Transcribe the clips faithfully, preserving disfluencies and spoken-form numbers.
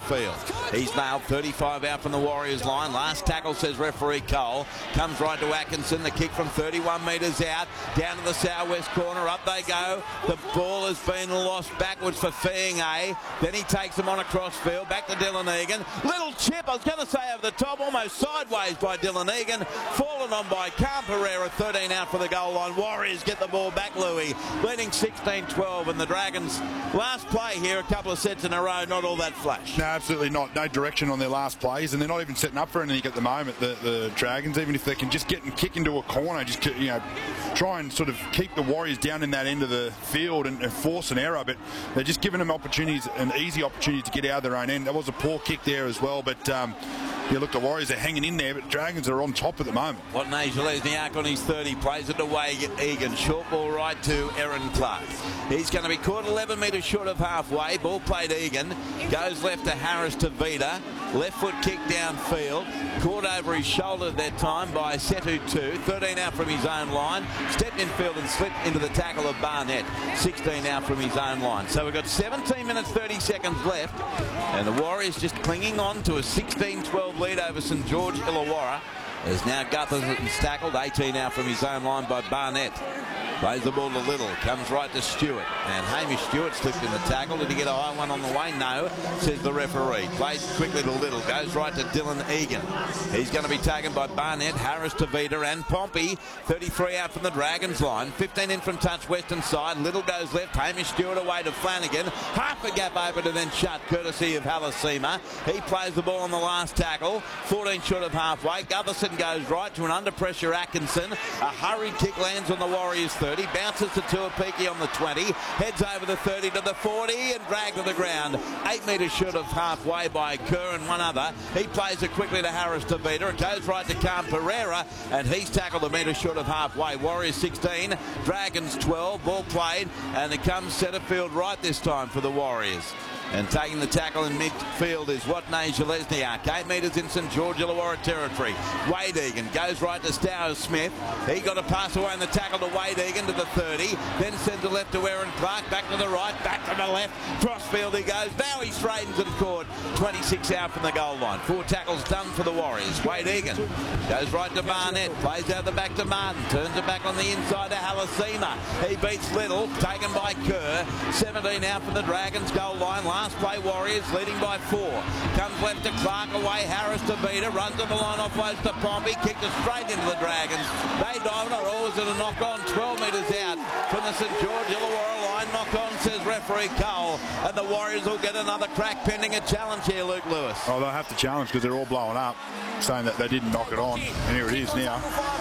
field. He's nailed thirty-five out from the Warriors line. Last tackle, says referee Cole. Comes right to Atkinson. The kick from thirty-one metres out. Down to the southwest corner. Up they go. The ball has been lost backwards for Fiinga. Then he takes them on across field. Back to Dylan Egan. Little chip, I was going to say over the top, almost sideways by Dylan Egan. Fallen on by Cam Pereira. thirteen out for the goal line. Warriors get the ball back, Louis. Leading sixteen twelve. And the Dragons, last play here, a couple of sets in a row, not all that flash. No, absolutely not. No direction on their last plays, and they're not even setting up for anything at the moment, the, the Dragons. Even if they can just get and kick into a corner, just, you know, try and sort of keep the Warriors down in that end of the field and, and force an error, but they're just giving them opportunities, an easy opportunity to get out of their own end. That was a poor kick there as well, but um, yeah, look, the Warriors are hanging in there, but Dragons are on top at the moment. What Lesniak on his thirty, plays it away. Egan, short ball right to Aaron Clark. He's going to be caught eleven metres short of halfway. Ball played Egan, goes left to Harris to Vida. Left foot kick downfield, caught over his shoulder that time by Setu two. thirteen out from his own line, stepped in field and slipped into the tackle of Barnett. sixteen out from his own line. So we've got seventeen minutes thirty seconds left, and the Warriors just clinging on to a sixteen twelve lead over St George Illawarra. As now Gutherson's tackled, eighteen out from his own line by Barnett. Plays the ball to Little, comes right to Stewart, and Hamish Stewart slipped in the tackle. Did he get a high one on the way? No, says the referee. Plays quickly to Little, goes right to Dylan Egan. He's going to be taken by Barnett, Harris to Vida and Pompey. thirty-three out from the Dragons line, fifteen in from touch western side. Little goes left, Hamish Stewart away to Flanagan. Half a gap open and then shut, courtesy of Halasima. He plays the ball on the last tackle, fourteen short of halfway. Gutherson goes right to an under pressure Atkinson. A hurried kick lands on the Warriors thirty, bounces to Tuapiki on the twenty, heads over the thirty to the forty and dragged to the ground. Eight metres short of halfway by Kerr and one other. He plays it quickly to Harris to Vida. It goes right to Cam Pereira, and he's tackled a metre short of halfway. Warriors sixteen, Dragons twelve. Ball played, and it comes centre field right this time for the Warriors. And taking the tackle in midfield is Watney Lesniak. Eight metres in St George Illawarra territory. Wade Egan goes right to Stowers Smith. He got a pass away in the tackle to Wade Egan to the thirty. Then sends it left to Aaron Clark. Back to the right. Back to the left. Crossfield he goes. Now he straightens and caught. twenty-six out from the goal line. Four tackles done for the Warriors. Wade Egan goes right to Barnett. Plays out the back to Martin. Turns it back on the inside to Halasima. He beats Little. Taken by Kerr. seventeen out from the Dragons goal line. Last play, Warriors leading by four. Comes left to Clark, away Harris to Vida, runs to the line offloads to Pompey, kicked it straight into the Dragons. They dive it, or is it a knock on? twelve metres out from the St George Illawarra line. Knock on, says referee Cole, and the Warriors will get another crack pending a challenge here, Luke Lewis. Oh, they'll have to challenge because they're all blowing up, saying that they didn't knock it on, and here it is now.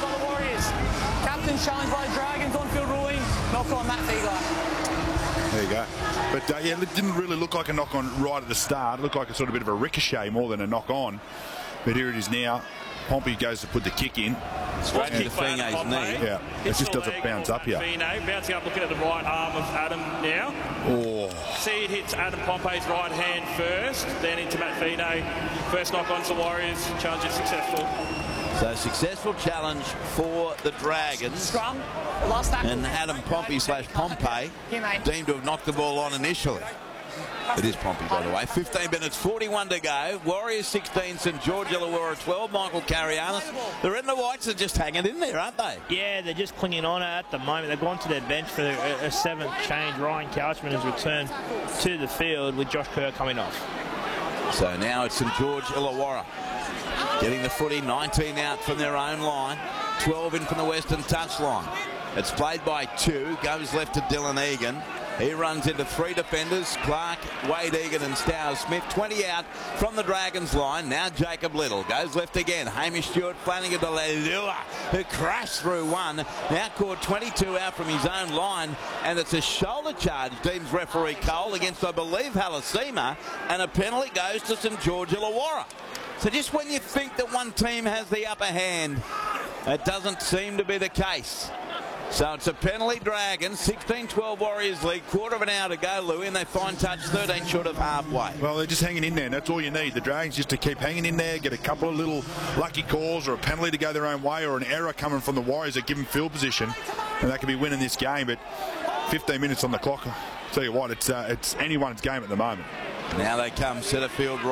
Captain's challenged by the Dragons, on-field ruling, knock on Matt Fiegler. There you go. But uh, yeah, it didn't really look like a knock on right at the start. It looked like a sort of bit of a ricochet more than a knock on. But here it is now. Pompey goes to put the kick in. Straight into Fiinga's knee. Yeah, it just doesn't bounce up here. Fiinga bouncing up, looking at the right arm of Adam now. Oh. See, it hits Adam Pompey's right hand first, then into Matt Fiinga. First knock on to Warriors. Challenge is successful. So successful challenge for the Dragons. Scrum. Last and Adam Pompey slash Pompey deemed to have knocked the ball on initially. It is Pompey, by the way. fifteen minutes, forty-one to go. Warriors sixteen, St George Illawarra twelve. Michael Carianis. The Red and the Whites are just hanging in there, aren't they? Yeah, they're just clinging on at the moment. They've gone to their bench for a, a seventh change. Ryan Couchman has returned to the field with Josh Kerr coming off. So now it's St George Illawarra getting the footy, nineteen out from their own line, twelve in from the western touchline. It's played by two, goes left to Dylan Egan. He runs into three defenders, Clark, Wade Egan and Stowers Smith. twenty out from the Dragons line. Now Jacob Little goes left again. Hamish Stewart, Flanagan to Leilua, who crashed through one. Now caught twenty-two out from his own line, and it's a shoulder charge, deems referee Cole, against, I believe, Halasima, and a penalty goes to St George Illawarra. So just when you think that one team has the upper hand, it doesn't seem to be the case. So it's a penalty, Dragons, sixteen twelve Warriors lead, quarter of an hour to go, Louis, and they find touch thirteen short of halfway. Well, they're just hanging in there, and that's all you need. The Dragons just to keep hanging in there, get a couple of little lucky calls or a penalty to go their own way or an error coming from the Warriors that give them field position, and they could be winning this game. But fifteen minutes on the clock, I'll tell you what, it's, uh, it's anyone's game at the moment. Now they come, centre field.